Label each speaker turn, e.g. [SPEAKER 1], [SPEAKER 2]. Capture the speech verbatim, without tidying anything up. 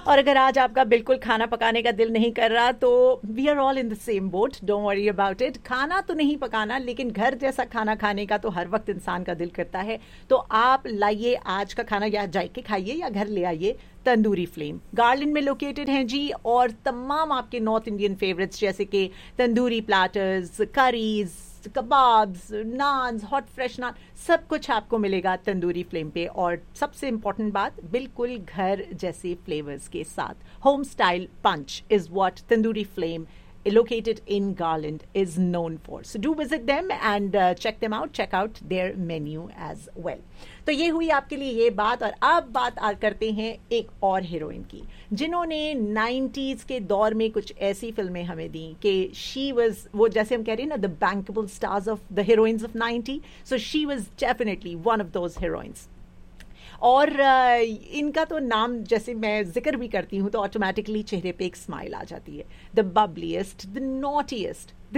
[SPEAKER 1] और अगर आज आपका बिल्कुल खाना पकाने का दिल नहीं कर रहा तो we are all in the same boat, don't worry about it. खाना तो नहीं पकाना, लेकिन घर जैसा खाना खाने का तो हर वक्त इंसान का दिल करता है। तो आप लाइए आज का खाना, या जाके खाइए या घर ले आइए तंदूरी फ्लेम। गार्लिन में लोकेटेड हैं जी, और तमाम आपके नॉर्थ इंडियन फेवरेट्स जैसे कि तंदूरी प्लाटर्स, करीज, कबाब्स, नान, हॉट फ्रेश नान, सब कुछ आपको मिलेगा तंदूरी फ्लेम पे। और सबसे इंपॉर्टेंट बात, बिल्कुल घर जैसे फ्लेवर्स के साथ। Home style punch is what tandoori flame located in Garland is known for. So do visit them and uh, check them out. Check out their menu as well. तो ये हुई आपके लिए ये बात। और अब बात आ करते हैं एक और हीरोइन की, जिन्होंने नाइन्टीज के दौर में कुछ ऐसी फिल्में हमें दी कि शी वाज, वो जैसे हम कह रहे हैं ना, the bankable stars of the heroines of ninety, so she was definitely one of those heroines. और इनका तो नाम जैसे मैं जिक्र भी करती हूँ तो ऑटोमेटिकली चेहरे पे एक स्माइल आ जाती है। The बबलीस्ट, the naughtiest,